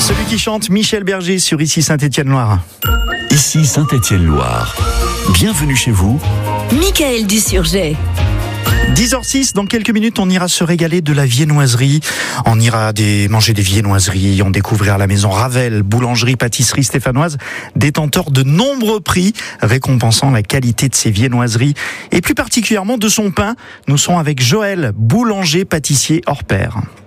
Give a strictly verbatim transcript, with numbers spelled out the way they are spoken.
Celui qui chante Michel Berger sur Ici Saint-Étienne-Loire. Ici Saint-Étienne-Loire. Bienvenue chez vous, Michael Dusurget. dix heures six, dans quelques minutes, on ira se régaler de la viennoiserie. On ira des, manger des viennoiseries, on découvrira la maison Ravel, boulangerie, pâtisserie stéphanoise, détenteur de nombreux prix, récompensant la qualité de ses viennoiseries et plus particulièrement de son pain. Nous sommes avec Joël, boulanger, pâtissier hors pair.